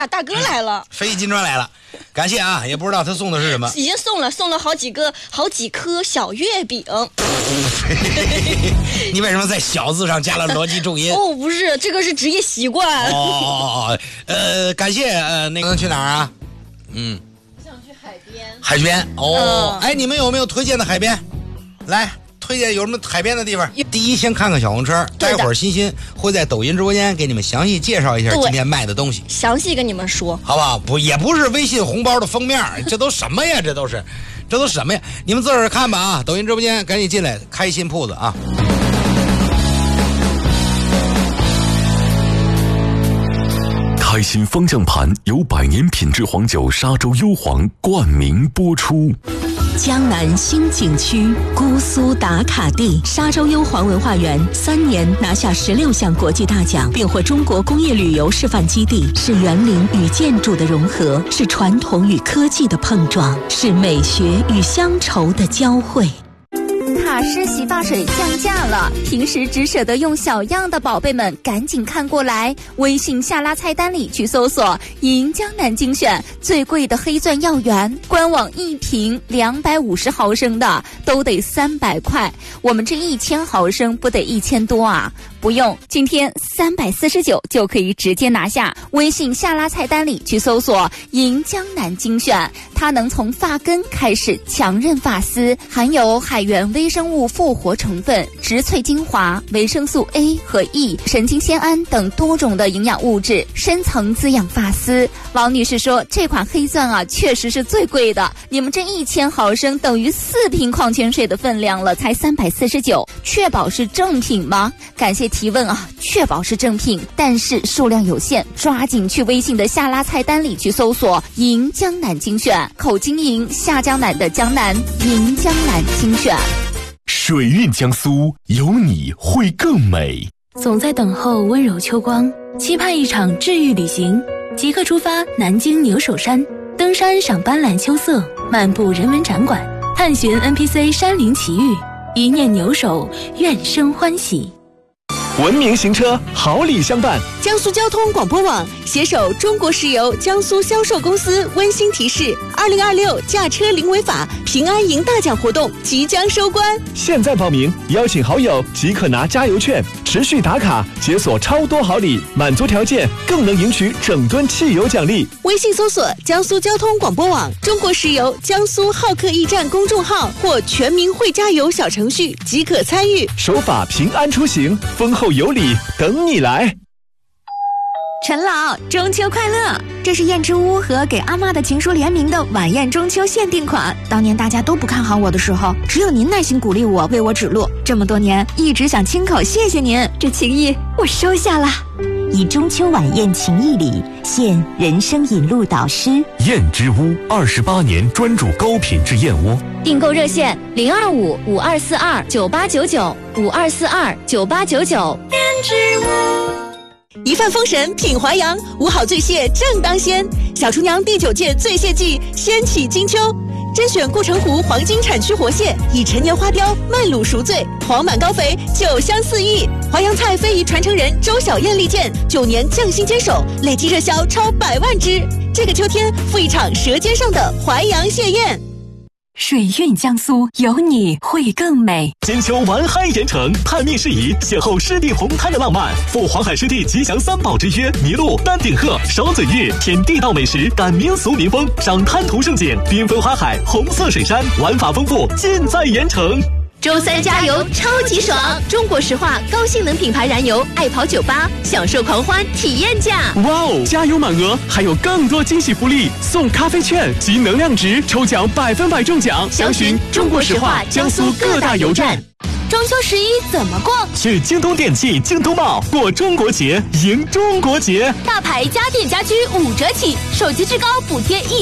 大哥来了， 飞机金砖来了，感谢啊！也不知道他送的是什么， 已经送了好几颗小月饼。 你为什么在小字上加了逻辑重音？ 哦，不是，这个是职业习惯。 感谢那个去哪儿啊？ 想去海边。 海边哦，哎，你们有没有推荐的海边？来。推荐有什么海边的地方？第一，先看看小红车，待会儿欣会在抖音直播间给你们详细介绍一下今天卖的东西， 详细跟你们说， 好不好？也不是微信红包的封面，这都什么呀？这都什么呀？你们自个儿看吧啊！抖音直播间赶紧进来，开心铺子啊！ 开心方向盘由100年品质黄酒沙洲幽黄冠名播出。 江南新景区姑苏打卡地沙洲幽黄文化园3年拿下16项国际大奖，并获中国工业旅游示范基地，是园林与建筑的融合，是传统与科技的碰撞，是美学与乡愁的交汇。 卡诗洗发水降价了，平时只舍得用小样的宝贝们赶紧看过来，微信下拉菜单里去搜索银江南精选，最贵的黑钻药源，官网1瓶250毫升的都得300块，我们这1000毫升不得1000多啊？不用，今天349就可以直接拿下，微信下拉菜单里去搜索银江南精选，它能从发根开始强韧发丝，含有海源微生物复活成分、植萃精华、维生素 A 和 E、神经酰胺等多种的营养物质，深层滋养发丝。王女士说，这款黑钻啊，确实是最贵的，你们这1000毫升等于4瓶矿泉水的分量了，才349，确保是正品吗？感谢提问啊，确保是正品，但是数量有限，抓紧去微信的下拉菜单里去搜索银江南精选，口金银，下江南的江南，银江南精选。 水韵江苏，有你会更美。 总在等候温柔秋光，期盼一场治愈旅行，即刻出发南京牛首山，登山赏斑斓秋色，漫步人文展馆，探寻 NPC 山林奇遇，一念牛首，愿生欢喜。 文明行车，好礼相伴。 江苏交通广播网携手中国石油江苏销售公司温馨提示：2026驾车零违法平安赢大奖活动即将收官， 现在报名，邀请好友即可拿加油券，持续打卡解锁超多好礼，满足条件更能赢取整吨汽油奖励。 微信搜索江苏交通广播网、中国石油江苏好客驿站公众号或全民会加油小程序即可参与。 守法平安出行，丰厚有礼等你来。 陈老，中秋快乐！这是燕之屋和给阿妈的情书联名的晚宴中秋限定款。当年大家都不看好我的时候，只有您耐心鼓励我，为我指路。这么多年，一直想亲口谢谢您，这情谊我收下了。 以中秋晚宴情谊礼，现人生引路导师。 燕之屋28年专注高品质燕窝。 订购热线025-5242-9899，5242-9899。 燕之屋。一饭封神品淮扬，5好醉蟹正当鲜。小厨娘第9届醉蟹季掀起金秋，甄选护城湖黄金产区活蟹，以陈年花雕慢卤熟醉，黄满高肥，酒香四溢。淮扬菜非遗传承人周小燕力荐9年匠心坚守，累计热销超100万只。这个秋天赴一场舌尖上的淮扬蟹宴。 水韵江苏，有你会更美。 金秋玩嗨盐城，探秘事宜，邂逅湿地红滩的浪漫，赴黄海湿地吉祥3宝之约，麋鹿、丹顶鹤、手嘴玉，添地道美食，感民俗民风，赏滩涂胜景，缤纷花海，红色水山，玩法丰富，尽在盐城。 周3加油超级爽！中国石化高性能品牌燃油，爱跑98，享受狂欢体验价。 哇哦！加油满额，还有更多惊喜福利，送咖啡券及能量值，抽奖100%中奖。详询中国石化江苏各大油站。 中秋11怎么过？ 去京东电器、京东茂过中国节，赢中国节。 大牌家电家居5折起，手机至高补贴